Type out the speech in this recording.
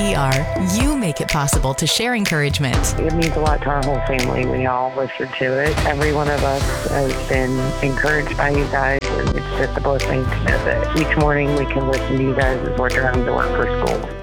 NPR, you make it possible to share encouragement. It means a lot to our whole family. We all listen to it. Every one of us has been encouraged by you guys, and it's just a blessing to know that each morning we can listen to you guys as we're driving to work for school.